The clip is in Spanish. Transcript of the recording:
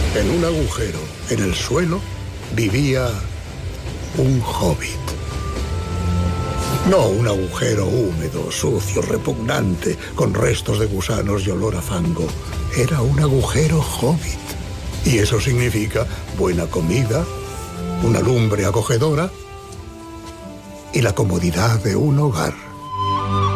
En un agujero, en el suelo, vivía un hobbit. No un agujero húmedo, sucio, repugnante, con restos de gusanos y olor a fango. Era un agujero hobbit. Y eso significa buena comida, una lumbre acogedora y la comodidad de un hogar.